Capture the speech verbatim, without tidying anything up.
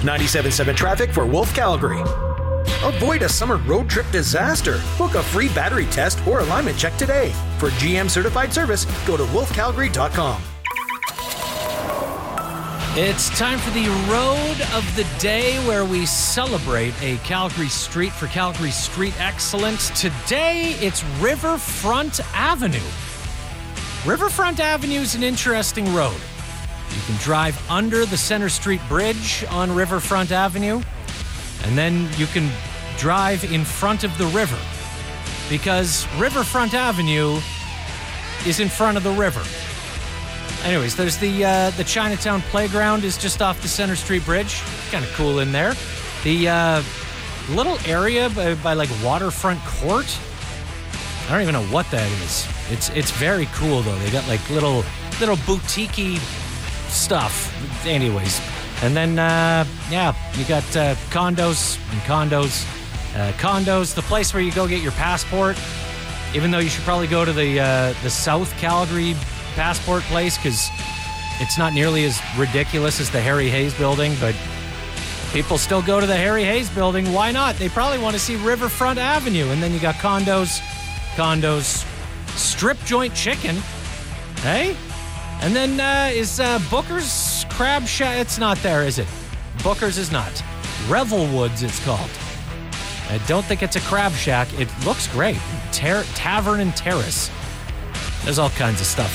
ninety-seven point seven traffic for Wolf Calgary. Avoid a summer road trip disaster. Book a free battery test or alignment check today. For G M certified service, go to wolf calgary dot com. It's time for the Road of the Day, where we celebrate a Calgary street for Calgary street excellence. Today, it's Riverfront Avenue. Riverfront Avenue is an interesting road. You can drive under the Center Street Bridge on Riverfront Avenue, and then you can drive in front of the river, because Riverfront Avenue is in front of the river. Anyways, there's the uh, the Chinatown Playground is just off the Center Street Bridge. Kind of cool in there. The uh, little area by, by like Waterfront Court, I don't even know what that is. It's it's very cool though. They got like little little boutique-y stuff. Anyways, and then uh, yeah, you got uh, condos and condos, uh, condos. The place where you go get your passport. Even though you should probably go to the uh, the South Calgary passport place, because it's not nearly as ridiculous as the Harry Hayes building, but people still go to the Harry Hayes building. Why not? They probably want to see Riverfront Avenue. And then you got condos, condos, strip joint chicken, hey? And then uh, is uh, Booker's Crab Shack? It's not there, is it? Booker's is not. Revelwoods, it's called. I don't think it's a crab shack. It looks great. Ter- Tavern and Terrace. There's all kinds of stuff